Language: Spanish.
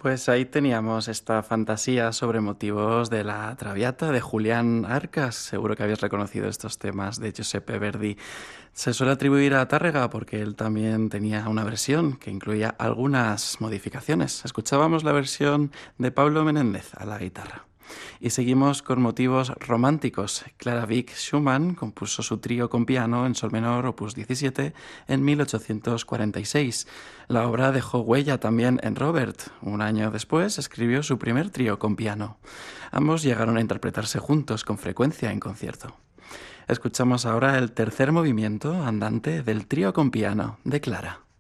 Pues ahí teníamos esta fantasía sobre motivos de la Traviata de Julián Arcas. Seguro que habías reconocido estos temas de Giuseppe Verdi. Se suele atribuir a Tárrega porque él también tenía una versión que incluía algunas modificaciones. Escuchábamos la versión de Pablo Menéndez a la guitarra. Y seguimos con motivos románticos. Clara Wieck Schumann compuso su trío con piano en sol menor, opus 17, en 1846. La obra dejó huella también en Robert. Un año después escribió su primer trío con piano. Ambos llegaron a interpretarse juntos con frecuencia en concierto. Escuchamos ahora el tercer movimiento andante del trío con piano de Clara.